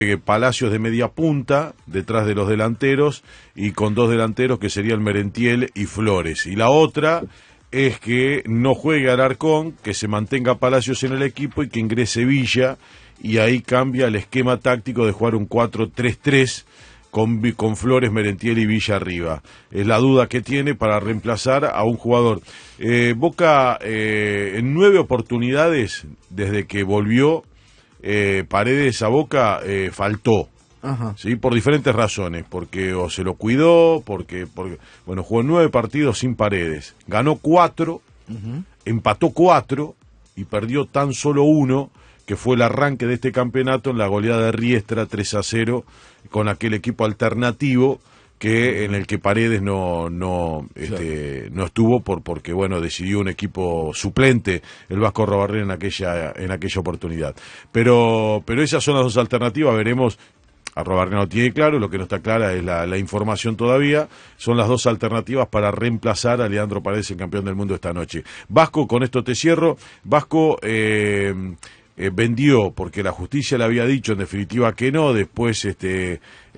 Palacios de media punta, detrás de los delanteros, y con dos delanteros que serían Merentiel y Flores. Y la otra es que no juegue Alarcón, que se mantenga Palacios en el equipo y que ingrese Villa, y ahí cambia el esquema táctico de jugar un 4-3-3 con Flores, Merentiel y Villa arriba. Es la duda que tiene para reemplazar a un jugador. Boca, en 9 oportunidades desde que volvió Paredes a Boca, faltó. Ajá. ¿Sí? Por diferentes razones, porque o se lo cuidó, porque bueno, jugó 9 partidos sin Paredes, ganó 4, empató 4 y perdió tan solo 1, que fue el arranque de este campeonato en la goleada de Riestra 3-0 con aquel equipo alternativo que en el que Paredes no estuvo porque bueno, decidió un equipo suplente el Vasco Arrobarrena en aquella oportunidad. Pero esas son las dos alternativas, veremos. Arrobarrena no tiene claro, lo que no está clara es la información todavía. Son las dos alternativas para reemplazar a Leandro Paredes, el campeón del mundo esta noche. Vasco, con esto te cierro. Vasco vendió, porque la justicia le había dicho en definitiva que no, después que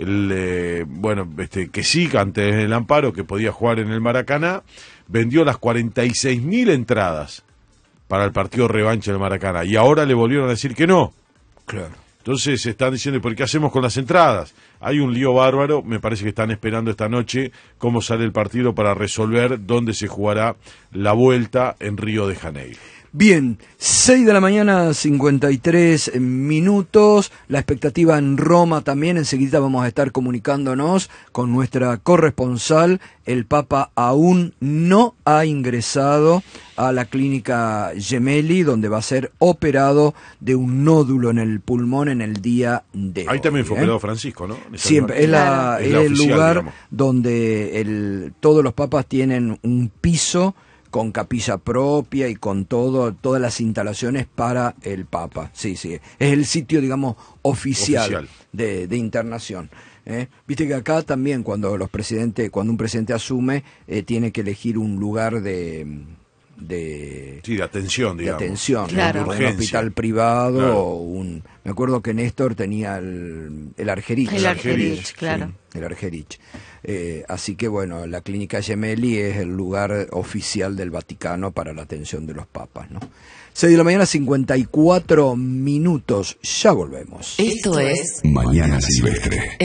sí, antes del amparo, que podía jugar en el Maracaná, vendió las 46.000 entradas para el partido revancha del Maracaná, y ahora le volvieron a decir que no. Claro. Entonces están diciendo, ¿por qué hacemos con las entradas? Hay un lío bárbaro, me parece que están esperando esta noche cómo sale el partido para resolver dónde se jugará la vuelta en Río de Janeiro. Bien, 6 de la mañana, 53 minutos, la expectativa en Roma también, enseguida vamos a estar comunicándonos con nuestra corresponsal. El Papa aún no ha ingresado a la clínica Gemelli, donde va a ser operado de un nódulo en el pulmón en el día de Ahí hoy, también fue operado Francisco, ¿no? Siempre, es el oficial, lugar, digamos, donde todos los papas tienen un piso con capilla propia y con todas las instalaciones para el Papa. Sí, es el sitio, digamos, oficial. De internación. Viste que acá también cuando un presidente asume, tiene que elegir un lugar de atención, digamos. De atención, claro. ¿no? Un hospital privado, claro. O me acuerdo que Néstor tenía el Argerich. El Argerich, claro. Sí, el Argerich. Así que bueno, la clínica Gemelli es el lugar oficial del Vaticano para la atención de los papas, ¿no? 6 de la mañana, 54 minutos. Ya volvemos. Esto es Mañana Silvestre.